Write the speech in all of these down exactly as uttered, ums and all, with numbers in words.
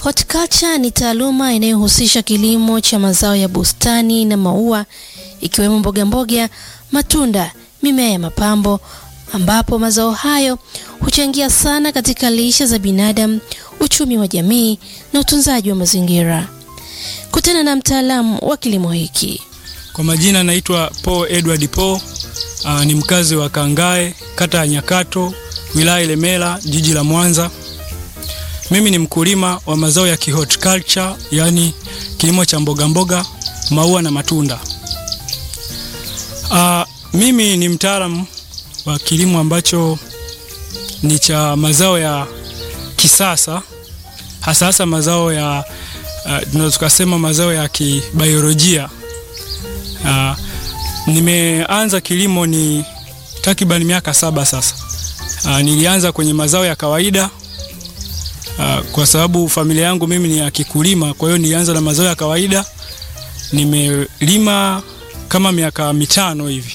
Horticulture ni taaluma inayohusisha kilimo cha mazao ya bustani na maua ikiwemo mboga mboga, matunda, mimea ya mapambo, ambapo mazao hayo huchangia sana katika lishe za binadamu, uchumi wa jamii na utunzaji wa mazingira. Kutana na mtaalamu wa kilimo hiki. Kwa majina naitwa Paul Edward Paul, uh, ni mkazi wa Kangae, kata ya Nyakato, wilaya Ilemela, jiji la Mwanza. Mimi ni mkulima wa mazao ya horticulture, yani kilimo cha mboga mboga, maua na matunda. Uh, mimi ni mtaalamu wa kilimo ambacho ni cha mazao ya kisasa, hasa hasa mazao ya uh, tunaweza kusema mazao ya kibiolojia. Uh, nimeanza kilimo ni takriban miaka saba sasa. Uh, nilianza kwenye mazao ya kawaida uh, kwa sababu familia yangu mimi ni ya kikulima, kwa hiyo nilianza na mazao ya kawaida. Nimelima kama miaka mitano hivi.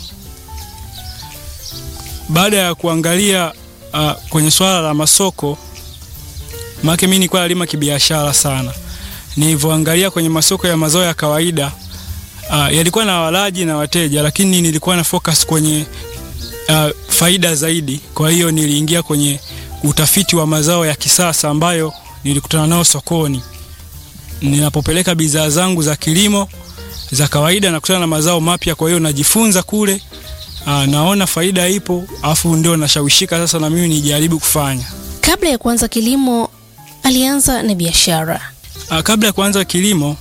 Baada ya kuangalia uh, kwenye swala la masoko, maana mimi nilikuwa nalima kibiashara sana. Nilivyoangalia kwenye masoko ya mazao ya kawaida, uh, yalikuwa na walaji na wateja, lakini nilikuwa na focus kwenye uh, faida zaidi. Kwa hiyo niliingia kwenye utafiti wa mazao ya kisasa ambayo nilikutana nao sokoni. Ninapopeleka bidhaa zangu za kilimo za kawaida na kutana na mazao mapya, kwa hiyo najifunza kule. Aa, naona faida ipo, afu ndio nashawishika sasa na mimi nijaribu kufanya. Kabla ya kuanza kilimo, alianza na biashara. Aa, kabla ya kuanza kilimo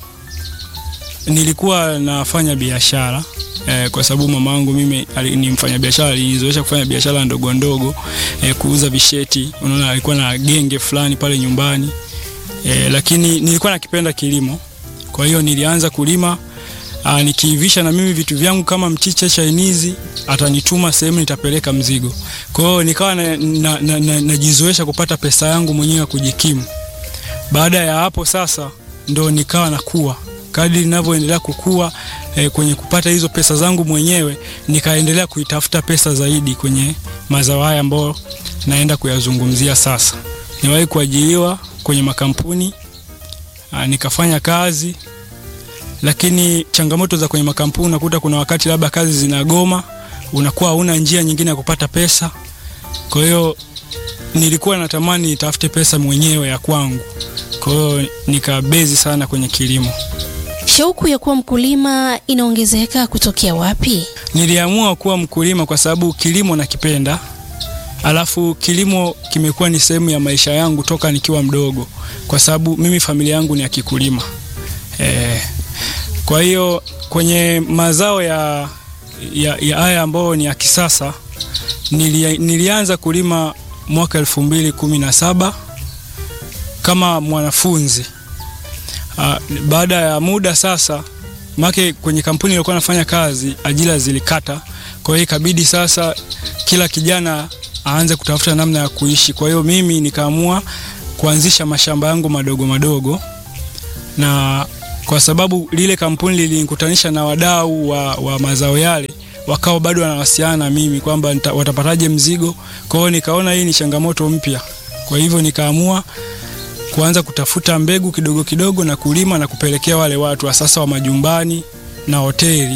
nilikuwa nafanya biashara eh, kwa sababu mamangu mimi ni mfanya biashara, alinizoesha kufanya biashara ndogo ndogo, eh, kuuza visheti. Unaona, alikuwa na genge fulani pale nyumbani. Eh, lakini nilikuwa nakipenda kilimo. Kwa hiyo nilianza kulima. Uh, nikiivisha na mimi vitu vyangu kama mchicha, chainizi, atanituma sehemu nitapeleka mzigo. Kwa hiyo nikawa najizoesha na, na, na, na kupata pesa yangu mwenyewe kujikimu. Baada ya hapo sasa ndo nikawa nakuwa. Kadri ninavyoendelea kukua eh, kwenye kupata hizo pesa zangu mwenyewe, nikaendelea kuitafuta pesa zaidi kwenye mazao haya ambayo naenda kuyazungumzia sasa. Niwahi kuajiriwa kwenye makampuni, uh, nikafanya kazi. Lakini changamoto za kwenye makampuni, unakuta kuna wakati labda kazi zinagoma, unakuwa huna njia nyingine ya kupata pesa. Kwa hiyo nilikuwa natamani nitafute pesa mwenyewe ya kwangu. Kwa hiyo nikabezi sana kwenye kilimo. Shauku ya kuwa mkulima inaongezeka kutokea wapi? Niliamua kuwa mkulima kwa sababu kilimo nakipenda. Alafu kilimo kimekuwa ni sehemu ya maisha yangu toka nikiwa mdogo, kwa sababu mimi familia yangu ni ya kikulima. Eh, Kwa hiyo kwenye mazao ya ya, ya haya ambayo ni ya kisasa nili, nilianza kulima mwaka elfu mbili kumi na saba kama mwanafunzi. Uh, baada ya muda sasa, make kwenye kampuni nilikuwa nafanya kazi, ajira zilikata. Kwa hiyo ikabidi sasa kila kijana aanze kutafuta namna ya kuishi. Kwa hiyo mimi nikaamua kuanzisha mashamba yangu madogo madogo, na kwa sababu lile kampuni lilinikutanisha na wadau wa, wa mazao yale, wakao bado wanawasiliana na mimi kwamba watapataje mzigo. Kwa hiyo nikaona hii ni changamoto mpya. Kwa hivyo nikaamua kuanza kutafuta mbegu kidogo kidogo na kulima na kupelekea wale watu wa sasa wa majumbani na hoteli.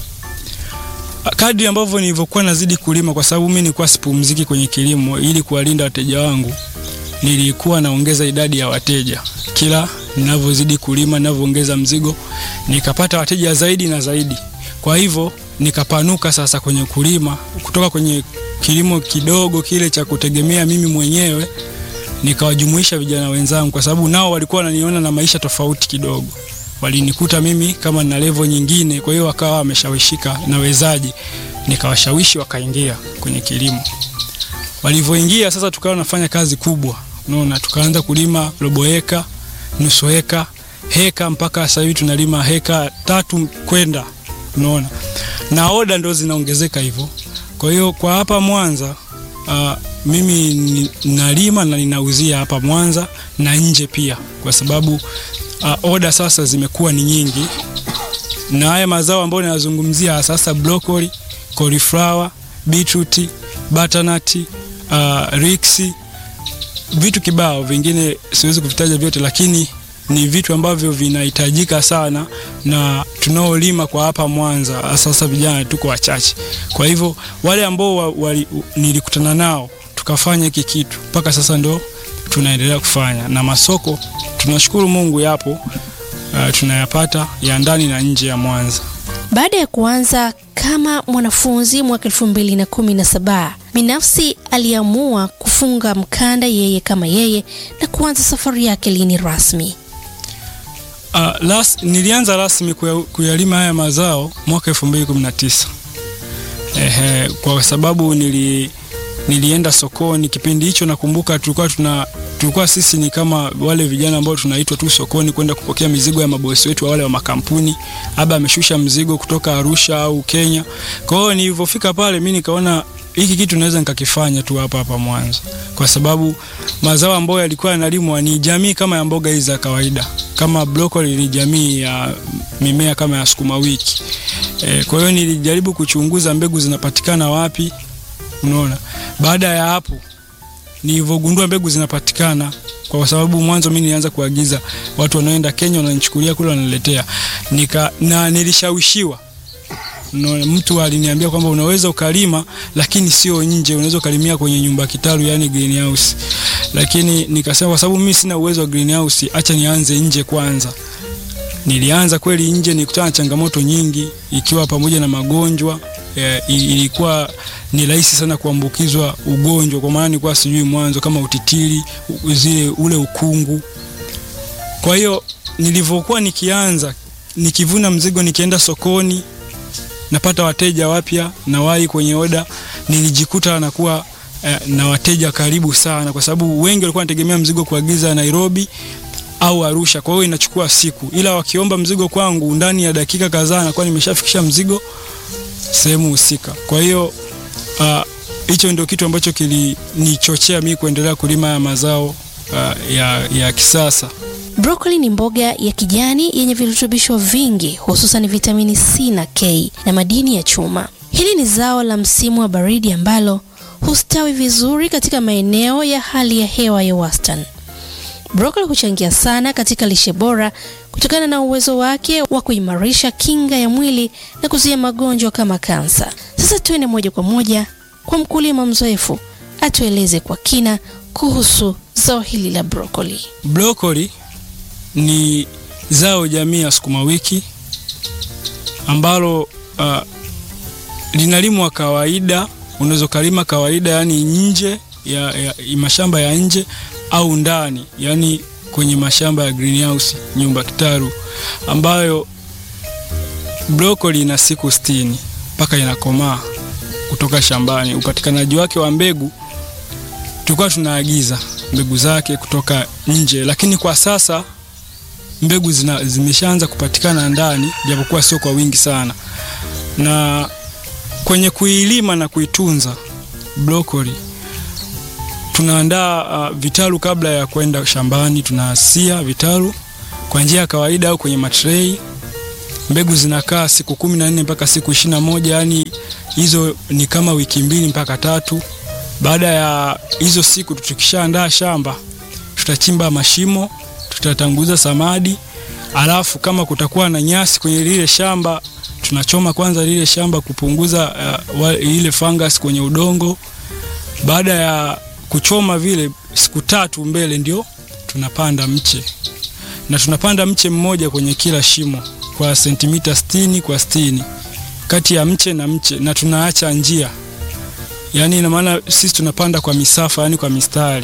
Kadri ambavyo nilivyokuwa nazidi kulima, kwa sababu mimi nilikuwa sipumziki kwenye kilimo ili kuwalinda wateja wangu, nilikuwa naongeza idadi ya wateja. Kila ninavyozidi kulima, ninavyoongeza mzigo, nikapata wateja zaidi na zaidi. Kwa hivyo nikapanuka sasa kwenye kulima, kutoka kwenye kilimo kidogo kile cha kutegemea mimi mwenyewe, nikawajumuisha vijana wenzangu, kwa sababu nao walikuwa wananiona na maisha tofauti kidogo. Walinikuta mimi kama na level nyingine, kwa hiyo wakawa wameshawishika na wezaji, nikawashawishi wakaingia kwenye kilimo. Walivyoingia sasa tukawa nafanya kazi kubwa. Unaona, tukaanza kulima robo heka, nusu heka, heka, mpaka sasa hivi tunalima heka tatu kwenda. Unaona, na oda ndo zinaongezeka hivyo. Kwa hiyo kwa hapa Mwanza, uh, mimi nalima na ninauzia hapa Mwanza na nje pia, kwa sababu uh, oda sasa zimekuwa ni nyingi. Na haya mazao ambayo ninazungumzia sasa, broccoli, cauliflower, beetroot, butternut, uh, rixi, vitu kibao vingine siwezi kuvitaja vyote, lakini ni vitu ambavyo vinahitajika sana na tunaolima kwa hapa Mwanza. Sasa vijana tuko wachache, kwa hivyo wale ambao wa, wa, nilikutana nao tukafanya hiki kitu mpaka sasa ndo tunaendelea kufanya, na masoko tunashukuru Mungu yapo, uh, tunayapata ya ndani na nje ya Mwanza. Baada ya kuanza kama mwanafunzi mwaka elfu mbili na kumi na saba, binafsi aliamua kufunga mkanda yeye kama yeye na kuanza safari yake lini rasmi? Uh, las, nilianza rasmi kuyalima haya mazao mwaka elfu mbili kumi na tisa. Ehe, kwa sababu nili nilienda sokoni kipindi hicho. Nakumbuka tulikuwa tuna tulikuwa sisi ni kama wale vijana ambao tunaitwa tu sokoni kwenda kupokea mizigo ya mabosi wetu wale wa makampuni, aba ameshusha mzigo kutoka Arusha au Kenya. Kwa hiyo nilipofika pale mimi nikaona hiki kitu naweza nikakifanya tu hapa hapa Mwanza, kwa sababu mazao ambayo yalikuwa yanalimwa ni jamii kama ya mboga hizi za kawaida, kama broccoli ni jamii ya mimea kama ya sukuma wiki. E, kwa hiyo nilijaribu kuchunguza mbegu zinapatikana wapi, unaona. Baada ya hapo nilivogundua mbegu zinapatikana, kwa sababu mwanzo mimi nilianza kuagiza watu wanaoenda Kenya wananichukulia kule wananiletea, nika na nilishawishiwa. No, mtu aliniambia kwamba unaweza ukalima lakini sio nje, unaweza ukalimia kwenye nyumba kitalu, yani greenhouse. Lakini nikasema kwa sababu mimi sina uwezo wa greenhouse, acha nianze nje kwanza. Nilianza kweli nje, nikutana na changamoto nyingi, ikiwa pamoja na magonjwa. E, ilikuwa ni rahisi sana kuambukizwa ugonjwa, kwa maana nilikuwa sijui mwanzo kama utitiri, zile ule ukungu. Kwa hiyo nilivyokuwa nikianza, nikivuna mzigo nikienda sokoni, napata wateja wapya na wai kwenye oda, nilijikuta nakuwa eh, na wateja karibu sana, kwa sababu wengi walikuwa wanategemea mzigo kuagiza Nairobi au Arusha. Kwa hiyo inachukua siku, ila wakiomba mzigo kwangu ndani ya dakika kadhaa nakuwa nimeshafikisha mzigo sehemu husika. Kwa hiyo hicho uh, ndio kitu ambacho kilinichochea mimi kuendelea kulima ya mazao uh, ya, ya kisasa. Broccoli ni mboga ya kijani yenye virutubisho vingi, hususan vitamini C na K na madini ya chuma. Hili ni zao la msimu wa baridi ambalo hustawi vizuri katika maeneo ya hali ya hewa ya wastani. Broccoli huchangia sana katika lishe bora kutokana na uwezo wake wa kuimarisha kinga ya mwili na kuzuia magonjwa kama kansa. Sasa tuende moja kwa moja kwa mkulima mzoefu atueleze kwa kina kuhusu zao hili la broccoli. Broccoli ni zao jamii ya sukuma wiki ambalo uh, linalimwa kawaida. Unaweza kulima kawaida, yani nje ya, ya mashamba ya nje au ndani, yani kwenye mashamba ya greenhouse, nyumba kitaru, ambayo broccoli ina siku sitini mpaka inakomaa kutoka shambani. Upatikanaji wake wa mbegu tulikuwa tunaagiza mbegu zake kutoka nje, lakini kwa sasa mbegu zina, zimeshaanza kupatikana ndani, japokuwa sio kwa wingi sana. Na kwenye kuilima na kuitunza broccoli, tunaandaa uh, vitalu kabla ya kwenda shambani. Tunasia vitalu kwa njia ya kawaida au kwenye matrei. Mbegu zinakaa siku kumi na nne mpaka siku ishirini na moja, yani hizo ni kama wiki mbili mpaka tatu. Baada ya hizo siku tukishaandaa shamba, tutachimba mashimo, tutatanguza samadi, alafu kama kutakuwa na nyasi kwenye lile shamba, tunachoma kwanza lile shamba kupunguza uh, ile fungus kwenye udongo. Baada ya kuchoma vile, siku tatu mbele ndio tunapanda mche, na tunapanda mche mmoja kwenye kila shimo kwa sentimita sitini kwa sitini kati ya mche na mche, na tunaacha njia, yani ina maana sisi tunapanda kwa misafa, yani kwa mistari.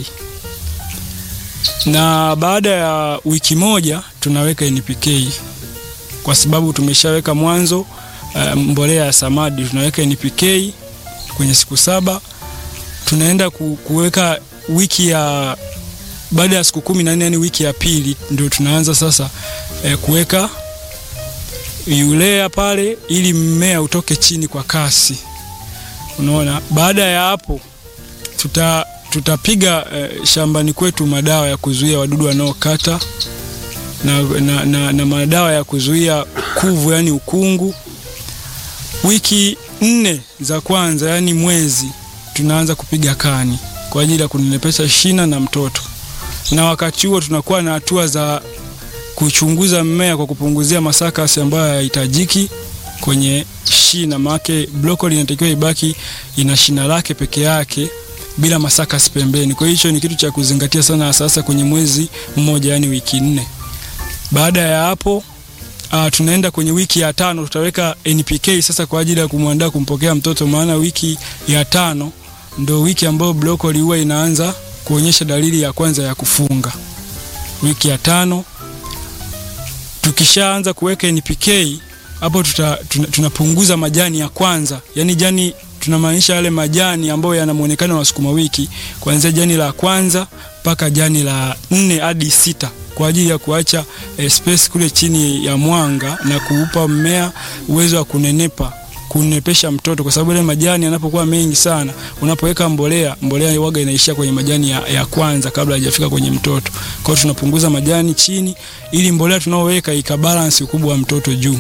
Na baada ya wiki moja tunaweka N P K, kwa sababu tumeshaweka mwanzo uh, mbolea ya samadi. Tunaweka N P K kwenye siku saba. Tunaenda ku, kuweka wiki ya baada ya siku kumi na nne, yani wiki ya pili ndio tunaanza sasa eh, kuweka urea pale ili mmea utoke chini kwa kasi. Unaona, baada ya hapo tuta tutapiga eh, shambani kwetu madawa ya kuzuia wadudu wanaokata na, na, na, na madawa ya kuzuia kuvu, yani ukungu. Wiki nne za kwanza, yani mwezi, tunaanza kupiga kani kwa ajili ya kunenepesha shina na mtoto. Na wakati huo tunakuwa na hatua za kuchunguza mmea kwa kupunguzia masakasi ambayo hayahitajiki kwenye shina, maana broccoli inatakiwa ibaki ina shina lake peke yake bila masakasi pembeni. Kwa hiyo hicho ni kitu cha kuzingatia sana sasa kwenye mwezi mmoja, yani wiki nne. Baada ya hapo Uh, tunaenda kwenye wiki ya tano, tutaweka N P K sasa kwa ajili ya kumwandaa kumpokea mtoto, maana wiki ya tano ndio wiki ambayo broccoli huwa inaanza kuonyesha dalili ya kwanza ya kufunga. Wiki ya tano tukishaanza kuweka N P K, hapo tuta, tunapunguza majani ya kwanza, yani jani tunamaanisha yale majani ambayo yana muonekano wa sukuma wiki, kuanzia jani la kwanza mpaka jani la nne hadi sita, kwa ajili ya kuacha eh, space kule chini ya mwanga na kuupa mmea uwezo wa kunenepa, kunepesha mtoto, kwa sababu ile majani yanapokuwa mengi sana, unapoweka mbolea, mbolea huaga inaishia kwenye majani ya, ya kwanza kabla hajafika kwenye mtoto. Kwa hiyo tunapunguza majani chini ili mbolea tunaoweka ikabalance ukubwa wa mtoto juu.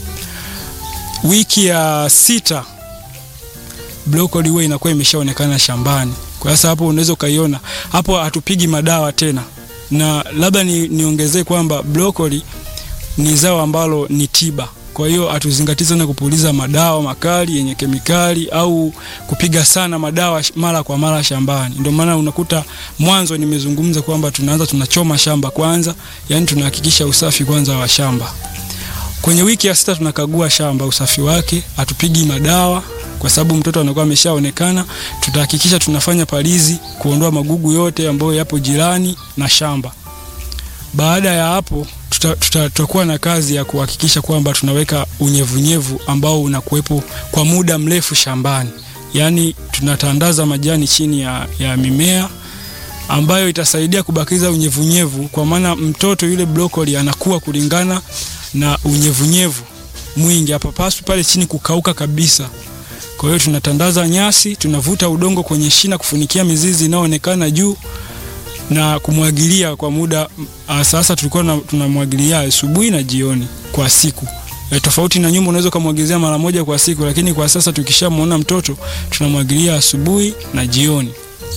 Wiki ya sita broccoli huwa inakuwa imeshaonekana shambani. Kwa sasa hapo unaweza kaiona. Hapo hatupigi madawa tena. Na labda ni niongezee kwamba broccoli ni zao ambalo ni tiba. Kwa hiyo hatuzingatii sana kupuliza madawa makali yenye kemikali au kupiga sana madawa mara kwa mara shambani. Ndio maana unakuta mwanzo nimezungumza kwamba tunaanza tunachoma shamba kwanza, yani tunahakikisha usafi kwanza wa shamba. Kwenye wiki ya sita tunakagua shamba usafi wake, hatupigi madawa kwa sababu mtoto anakuwa ameshaonekana. Tutahakikisha tunafanya palizi kuondoa magugu yote ambayo yapo jirani na shamba. Baada ya hapo tutakuwa tuta, na kazi ya kuhakikisha kwamba tunaweka unyevunyevu ambao unakuwepo kwa muda mrefu shambani. Yaani tunatandaza majani chini ya, ya mimea ambayo itasaidia kubakiza unyevunyevu, kwa maana mtoto yule broccoli anakuwa kulingana na unyevunyevu mwingi. Hapa pasu pale chini kukauka kabisa. Kwa hiyo tunatandaza nyasi, tunavuta udongo kwenye shina kufunikia mizizi inayoonekana juu na kumwagilia kwa muda. Sasa tulikuwa tunamwagilia asubuhi na jioni kwa siku. E, tofauti na nyumba unaweza kumwagilizia mara moja kwa siku, lakini kwa sasa tukishamuona mtoto tunamwagilia asubuhi na jioni.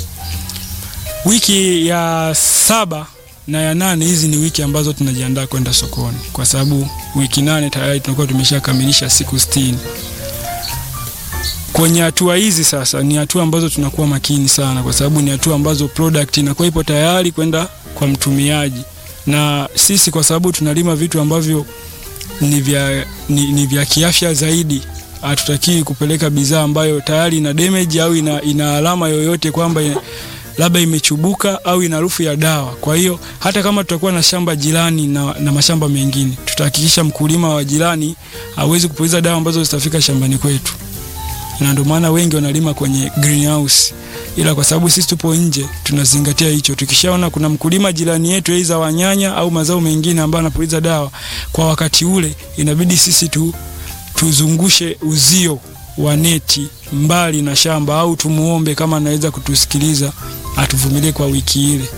Wiki ya saba na ya nane, hizi ni wiki ambazo tunajiandaa kwenda sokoni, kwa sababu wiki nane tayari tunakuwa tumeshakamilisha siku sitini. Kwenye hatua hizi sasa ni hatua ambazo tunakuwa makini sana, kwa sababu ni hatua ambazo product inakuwa ipo tayari kwenda kwa mtumiaji. Na sisi kwa sababu tunalima vitu ambavyo ni vya ni, ni vya kiafya zaidi, hatutaki kupeleka bidhaa ambayo tayari ina damage au ina, ina alama yoyote kwamba labda imechubuka au ina harufu ya dawa. Kwa hiyo hata kama tutakuwa na shamba jirani na, na mashamba mengine, tutahakikisha mkulima wa jirani hawezi kupuliza dawa ambazo zitafika shambani kwetu. Na ndio maana wengi wanalima kwenye greenhouse, ila kwa sababu sisi tupo nje tunazingatia hicho. Tukishaona kuna mkulima jirani yetu aidha wa nyanya au mazao mengine ambayo anapuliza dawa kwa wakati ule, inabidi sisi tu tuzungushe uzio wa neti mbali na shamba, au tumuombe kama anaweza kutusikiliza atuvumilie kwa wiki ile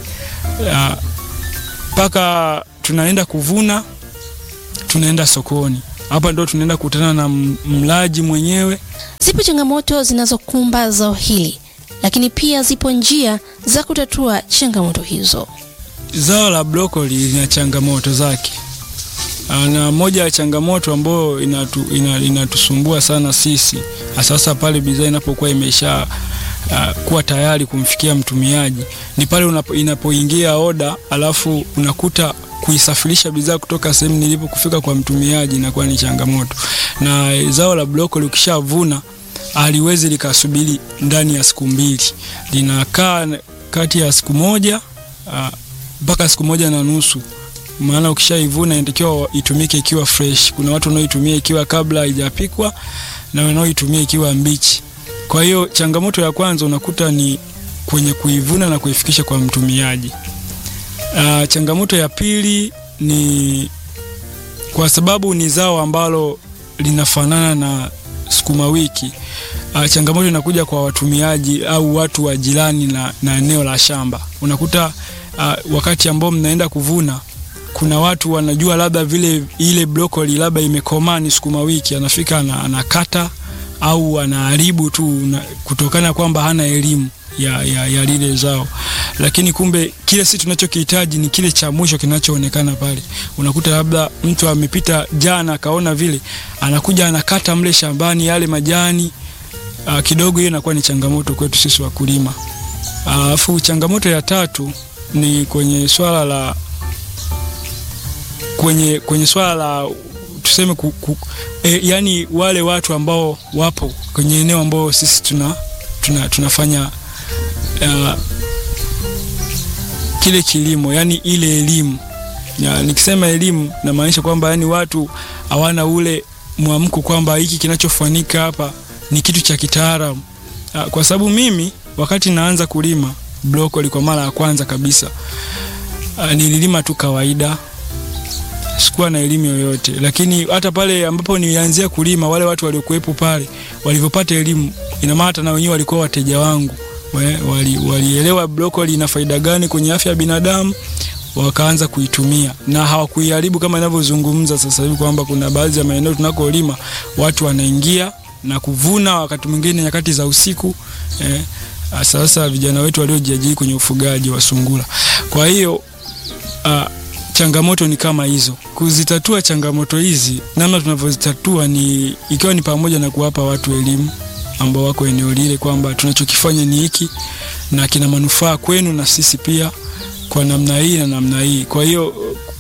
mpaka tunaenda kuvuna, tunaenda sokoni. Hapa ndo tunaenda kukutana na mlaji mwenyewe. Zipo changamoto zinazokumba zao hili, lakini pia zipo njia za kutatua changamoto hizo. Zao la broccoli lina changamoto zake. Na moja ya changamoto ambayo inatu, inatusumbua sana sisi, hasa pale bidhaa inapokuwa imesha uh, kuwa tayari kumfikia mtumiaji, ni pale inapoingia oda alafu unakuta kuisafirisha bidhaa kutoka sehemu nilipo kufika kwa mtumiaji na kwa ni changamoto. Na zao la broccoli ukishavuna haliwezi likasubiri ndani ya siku mbili. Linakaa kati ya siku moja mpaka uh, siku moja na nusu. Maana ukishaivuna inatakiwa itumike ikiwa fresh. Kuna watu wanaoitumia ikiwa kabla haijapikwa na wanaoitumia ikiwa mbichi. Kwa hiyo changamoto ya kwanza unakuta ni kwenye kuivuna na kuifikisha kwa mtumiaji. Uh, changamoto ya pili ni kwa sababu ni zao ambalo linafanana na sukuma wiki. Uh, changamoto inakuja kwa watumiaji au watu wa jirani na, na eneo la shamba. Unakuta uh, wakati ambao mnaenda kuvuna, kuna watu wanajua labda vile ile broccoli labda imekomaa ni sukuma wiki, anafika na anakata au anaharibu tu na, kutokana kwamba hana elimu ya, ya, ya lile zao, lakini kumbe kile sisi tunachokihitaji ni kile cha mwisho kinachoonekana pale. Unakuta labda mtu amepita jana akaona vile, anakuja anakata mle shambani yale majani uh, kidogo. Hiyo inakuwa ni changamoto kwetu sisi wakulima. Alafu uh, changamoto ya tatu ni kwenye swala la kwenye kwenye swala la tuseme ku, ku, e, yani wale watu ambao wapo kwenye eneo ambao sisi tuna, tuna tunafanya uh, kile kilimo, yani ile elimu. Ya, nikisema elimu na maanisha kwamba yani watu hawana ule mwamko kwamba hiki kinachofanyika hapa ni kitu cha kitaalamu. Uh, kwa sababu mimi wakati naanza kulima broccoli kwa mara ya kwanza kabisa, uh, nililima tu kawaida, sikuwa na elimu yoyote. Lakini hata pale ambapo nilianzia kulima, wale watu waliokuepo pale walivyopata elimu, ina maana na wenyewe walikuwa wateja wangu, wali walielewa broccoli ina faida gani kwenye afya ya binadamu, wakaanza kuitumia na hawakuiharibu kama ninavyozungumza sasa hivi kwamba kuna baadhi ya maeneo tunakolima watu wanaingia na kuvuna wakati mwingine nyakati za usiku. eh, sasa vijana wetu waliojiajiri kwenye ufugaji wa sungura. Kwa hiyo uh, changamoto ni kama hizo. Kuzitatua changamoto hizi, namna tunavyozitatua ni ikiwa ni pamoja na kuwapa watu elimu ambao wako eneo lile kwamba tunachokifanya ni hiki na kina manufaa kwenu na sisi pia kwa namna hii na namna hii. Kwa hiyo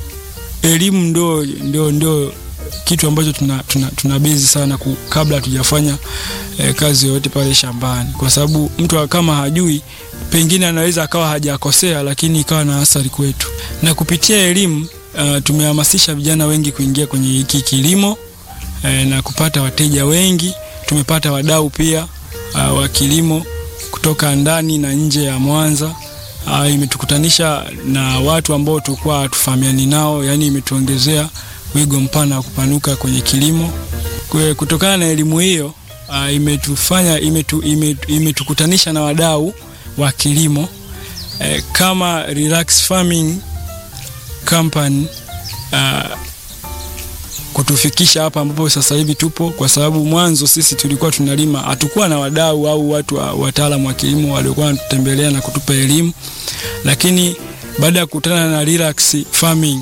elimu ndio ndio ndio kitu ambacho tuna tuna, tuna bezi sana ku, kabla hatujafanya eh, kazi yoyote pale shambani, kwa sababu mtu kama hajui pengine anaweza akawa hajakosea lakini ikawa na athari kwetu. Na kupitia elimu uh, tumehamasisha vijana wengi kuingia kwenye hiki kilimo eh, na kupata wateja wengi. Tumepata wadau pia uh, wa kilimo kutoka ndani na nje ya Mwanza. Uh, imetukutanisha na watu ambao tulikuwa hatufahamiani nao, yani imetuongezea wigo mpana wa kupanuka kwenye kilimo. Kwa kutokana na elimu hiyo uh, imetufanya imetu, imetu, imetukutanisha na wadau wa kilimo eh, kama Relax Farming Company uh, kutufikisha hapa ambapo sasa hivi tupo, kwa sababu mwanzo sisi tulikuwa tunalima, hatakuwa na wadau au watu wa, wataalamu wa kilimo waliokuwa wanatutembelea na kutupa elimu. Lakini baada ya kukutana na Relax Farming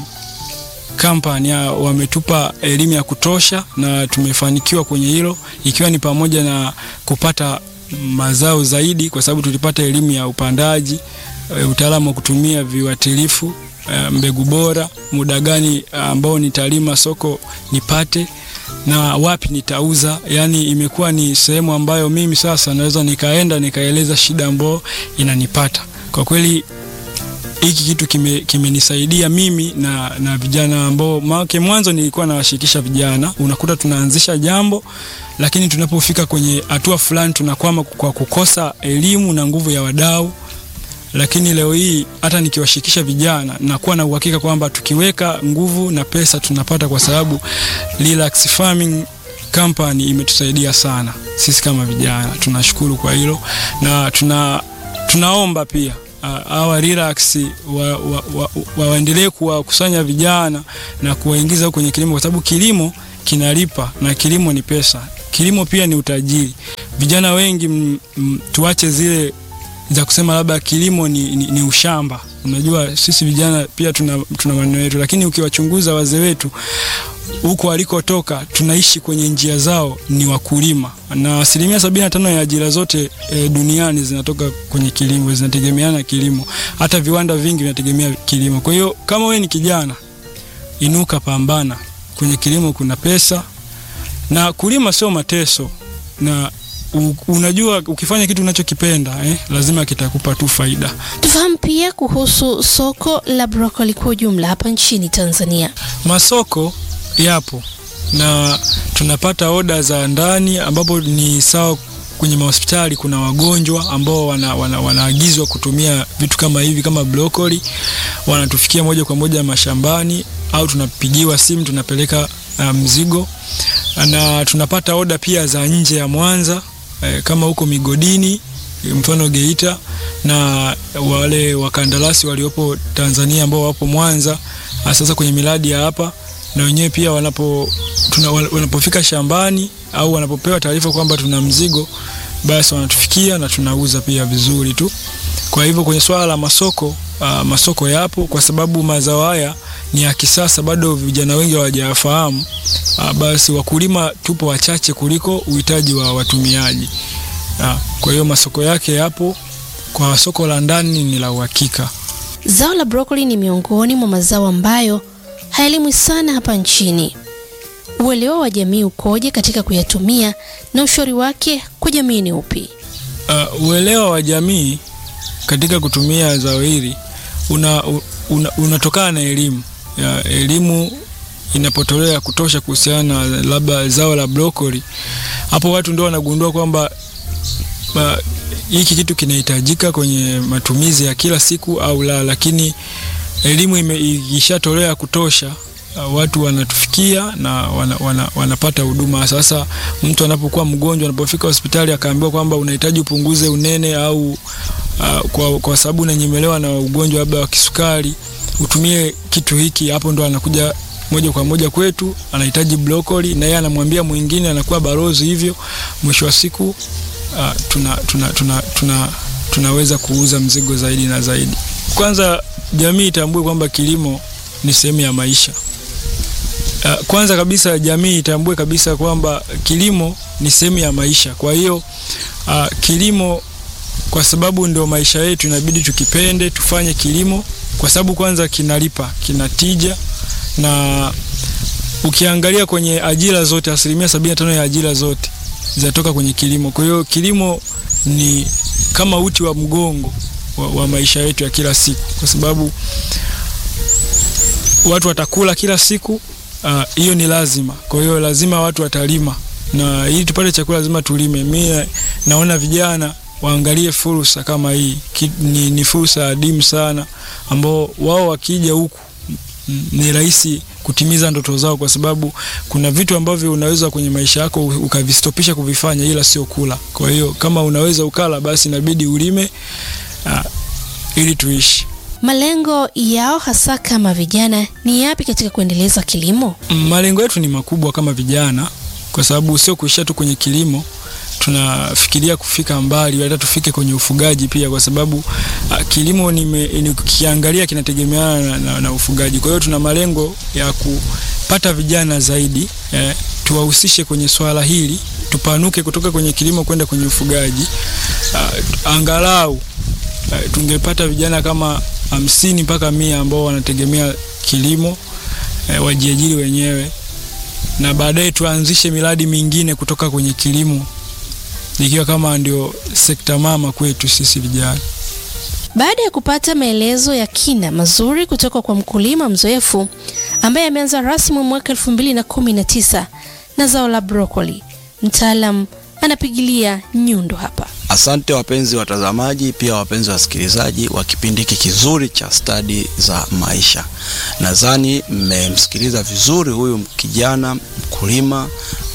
Company wametupa elimu ya kutosha na tumefanikiwa kwenye hilo, ikiwa ni pamoja na kupata mazao zaidi, kwa sababu tulipata elimu ya upandaji, utaalamu wa kutumia viuatilifu, mbegu bora, muda gani ambao nitalima soko nipate na wapi nitauza. Yani imekuwa ni sehemu ambayo mimi sasa naweza nikaenda nikaeleza shida ambayo inanipata. Kwa kweli hiki kitu kimenisaidia kime mimi na na vijana ambao maana mwanzo nilikuwa nawashirikisha vijana, unakuta tunaanzisha jambo lakini tunapofika kwenye hatua fulani tunakwama kwa kukosa elimu na nguvu ya wadau. Lakini leo hii hata nikiwashirikisha vijana nakuwa na uhakika kwamba tukiweka nguvu na pesa tunapata, kwa sababu Relax Farming Company imetusaidia sana sisi kama vijana. Tunashukuru kwa hilo na tuna tunaomba pia hawa Relax waendelee wa, wa, wa kuwakusanya vijana na kuwaingiza kwenye kilimo, kwa sababu kilimo kinalipa na kilimo ni pesa. Kilimo pia ni utajiri. Vijana wengi m, m, tuache zile za kusema labda kilimo ni, ni, ni ushamba. Unajua sisi vijana pia tuna, tuna maneno yetu, lakini ukiwachunguza wazee wetu huko walikotoka, tunaishi kwenye njia zao ni wakulima, na asilimia sabini na tano ya ajira zote e, duniani zinatoka kwenye kilimo, zinategemeana kilimo. Hata viwanda vingi vinategemea kilimo. Kwa hiyo kama wewe ni kijana, inuka, pambana. Kwenye kilimo kuna pesa na kulima sio mateso, na U, unajua ukifanya kitu unachokipenda eh, lazima kitakupa tu faida. Tufahamu pia kuhusu soko la broccoli kwa ujumla hapa nchini Tanzania. Masoko yapo na tunapata oda za ndani, ambapo ni sawa kwenye mahospitali kuna wagonjwa ambao wana, wana, wanaagizwa kutumia vitu kama hivi kama broccoli, wanatufikia moja kwa moja mashambani au tunapigiwa simu tunapeleka uh, mzigo. Na tunapata oda pia za nje ya Mwanza, eh, kama huko migodini mfano Geita, na wale wakandarasi waliopo Tanzania ambao wapo Mwanza sasa kwenye miradi ya hapa, na wenyewe pia wanapo tuna, wanapofika shambani au wanapopewa taarifa kwamba tuna mzigo basi wanatufikia na tunauza pia vizuri tu. Kwa hivyo kwenye swala la masoko, uh, masoko yapo kwa sababu mazao haya ni ya kisasa, bado vijana wengi hawajafahamu. Uh, basi wakulima tupo wachache kuliko uhitaji wa watumiaji. Uh, kwa hiyo masoko yake yapo, kwa soko la ndani ni la uhakika. Zao la broccoli ni miongoni mwa mazao ambayo hayalimwi sana hapa nchini. Uelewa wa jamii ukoje katika kuyatumia na ushauri wake kwa jamii ni upi? Uh, uelewa wa jamii katika kutumia zao hili una, una, unatokana na elimu. Ya, elimu inapotolewa kutosha kuhusiana na labda zao la broccoli, hapo watu ndio wanagundua kwamba hiki kitu kinahitajika kwenye matumizi ya kila siku au la. Lakini elimu ikishatolewa kutosha, uh, watu wanatufikia na wana, wana, wanapata huduma. Sasa mtu anapokuwa mgonjwa, anapofika hospitali akaambiwa kwamba unahitaji upunguze unene au uh, kwa, kwa sababu unanyemelewa na ugonjwa labda wa kisukari, utumie kitu hiki, hapo ndo anakuja moja kwa moja kwetu, anahitaji broccoli na yeye anamwambia mwingine, anakuwa balozi hivyo. Mwisho wa siku uh, tuna, tuna, tuna, tuna, tunaweza kuuza mzigo zaidi na zaidi. Kwanza jamii itambue kwamba kilimo ni sehemu ya maisha. Uh, kwanza kabisa jamii itambue kabisa kwamba kilimo ni sehemu ya maisha. Kwa hiyo uh, kilimo kwa sababu ndio maisha yetu, inabidi tukipende, tufanye kilimo kwa sababu kwanza kinalipa, kinatija. Na ukiangalia kwenye ajira zote, asilimia sabini na tano ya ajira zote zinatoka kwenye kilimo. Kwa hiyo kilimo ni kama uti wa mgongo wa, wa maisha yetu ya kila siku, kwa sababu watu watakula kila siku, hiyo uh, ni lazima. Kwa hiyo lazima watu watalima, na ili tupate chakula lazima tulime. Mimi naona vijana waangalie fursa kama hii. Ni, ni fursa adimu sana ambao wao wakija huku ni rahisi kutimiza ndoto zao, kwa sababu kuna vitu ambavyo unaweza kwenye maisha yako ukavistopisha kuvifanya, ila sio kula. Kwa hiyo kama unaweza ukala, basi inabidi ulime uh, ili tuishi. Malengo yao hasa kama vijana ni yapi katika kuendeleza kilimo? Malengo yetu ni makubwa kama vijana, kwa sababu sio kuishia tu kwenye kilimo. Tunafikiria kufika mbali, hata tufike kwenye ufugaji pia, kwa sababu uh, kilimo nikiangalia kinategemeana na, na, na ufugaji. Kwa hiyo tuna malengo ya kupata vijana zaidi, eh, tuwahusishe kwenye swala hili, tupanuke kutoka kwenye kilimo kwenda kwenye ufugaji. Uh, angalau uh, tungepata vijana kama hamsini mpaka mia ambao wanategemea kilimo, eh, wajiajiri wenyewe, na baadaye tuanzishe miradi mingine kutoka kwenye kilimo, ikiwa kama ndio sekta mama kwetu sisi vijana. Baada ya kupata maelezo ya kina mazuri kutoka kwa mkulima mzoefu ambaye ameanza rasmi mwaka elfu mbili na kumi na tisa na zao la broccoli, mtaalam anapigilia nyundo hapa. Asante wapenzi watazamaji, pia wapenzi wasikilizaji wa kipindi hiki kizuri cha Stadi za Maisha. Nadhani mmemsikiliza vizuri huyu kijana mkulima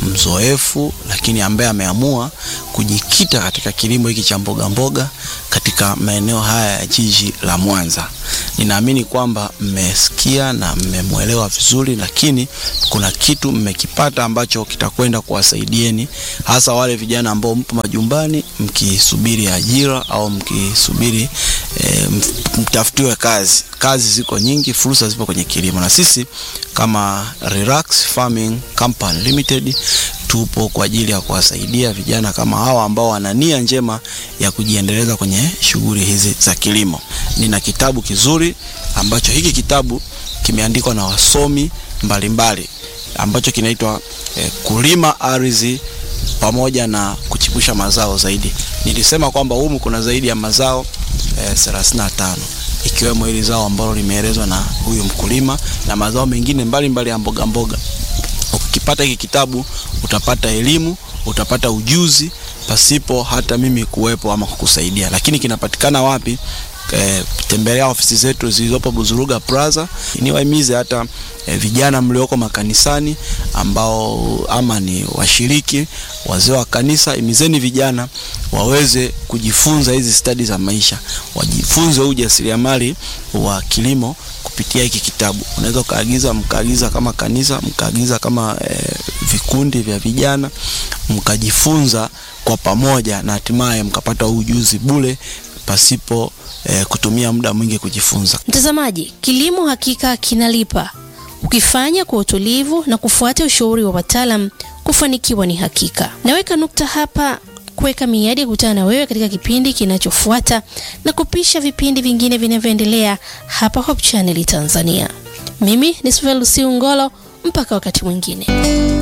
mzoefu, lakini ambaye ameamua kujikita katika kilimo hiki cha mboga mboga katika maeneo haya ya jiji la Mwanza. Ninaamini kwamba mmesikia na mmemuelewa vizuri, lakini kuna kitu mmekipata ambacho kitakwenda kuwasaidieni, hasa wale vijana ambao mpo majumbani mkisubiri ajira au mkisubiri e, mtafutiwe kazi. Kazi ziko nyingi, fursa zipo kwenye kilimo, na sisi kama Relax Farming Company Limited tupo kwa ajili ya kuwasaidia vijana kama hawa ambao wana nia njema ya kujiendeleza kwenye shughuli hizi za kilimo. Nina kitabu kizuri ambacho hiki kitabu kimeandikwa na wasomi mbalimbali ambacho kinaitwa eh, Kulima Ardhi pamoja na Kuchipusha Mazao Zaidi. Nilisema kwamba humu kuna zaidi ya mazao eh, thelathini na tano, ikiwemo hili zao ambalo limeelezwa na huyu mkulima na mazao mengine mbalimbali ya mboga mboga. Ukipata hiki kitabu utapata elimu, utapata ujuzi pasipo hata mimi kuwepo ama kukusaidia. Lakini kinapatikana wapi? E, tembelea ofisi zetu zilizopo Buzuruga Plaza. Niwahimize hata e, vijana mlioko makanisani ambao ama ni washiriki, wazee wa kanisa, imizeni vijana waweze kujifunza hizi stadi za maisha, wajifunze ujasiriamali wa kilimo kupitia hiki kitabu. Unaweza kaagiza, mkaagiza kama kanisa, mkaagiza kama e, vikundi vya vijana, mkajifunza kwa pamoja na hatimaye mkapata ujuzi bure pasipo e, kutumia muda mwingi kujifunza. Mtazamaji, kilimo hakika kinalipa. Ukifanya kwa utulivu na kufuata ushauri wa wataalamu, kufanikiwa ni hakika. Naweka nukta hapa, kuweka miadi ya kukutana na wewe katika kipindi kinachofuata na kupisha vipindi vingine vinavyoendelea hapa Hope Channel Tanzania. Mimi ni Sofia Lucy Ngolo, mpaka wakati mwingine.